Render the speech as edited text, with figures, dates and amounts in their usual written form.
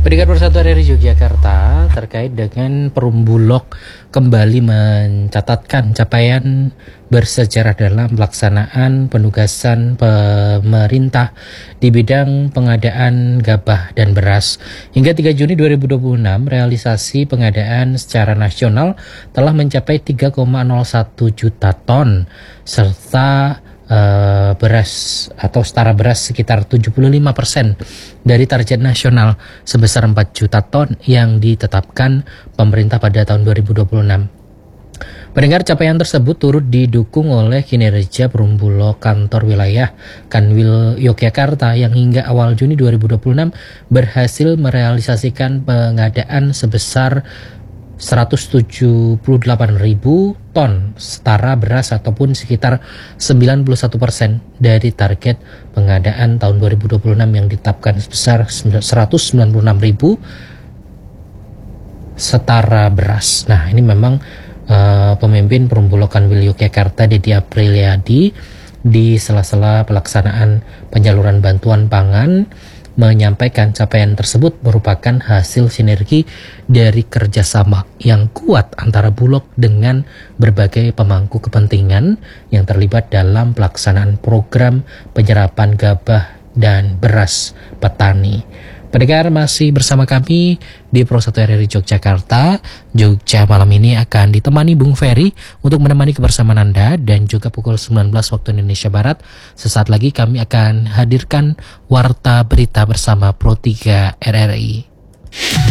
Pendengar Persatuan RRI Yogyakarta terkait dengan Perum Bulog kembali mencatatkan capaian bersejarah dalam pelaksanaan penugasan pemerintah di bidang pengadaan gabah dan beras. Hingga 3 Juni 2026, realisasi pengadaan secara nasional telah mencapai 3,01 juta ton serta beras atau setara beras sekitar 75% dari target nasional sebesar 4 juta ton yang ditetapkan pemerintah pada tahun 2026. Pendengar, capaian tersebut turut didukung oleh kinerja Perum Bulog kantor wilayah Kanwil Yogyakarta yang hingga awal Juni 2026 berhasil merealisasikan pengadaan sebesar 178.000 ton setara beras ataupun sekitar 91% dari target pengadaan tahun 2026 yang ditetapkan sebesar 196.000 setara beras. Nah, ini memang pemimpin Perum Bulog Kanwil Yogyakarta Dedi Apriliadi di sela-sela pelaksanaan penyaluran bantuan pangan menyampaikan capaian tersebut merupakan hasil sinergi dari kerjasama yang kuat antara Bulog dengan berbagai pemangku kepentingan yang terlibat dalam pelaksanaan program penyerapan gabah dan beras petani. Pendengar, masih bersama kami di Persatuan RRI Yogyakarta. Jogja malam ini akan ditemani Bung Ferry untuk menemani kebersamaan Anda, dan juga pukul 19 waktu Indonesia Barat. Sesaat lagi kami akan hadirkan Warta Berita bersama Pro 3 RRI.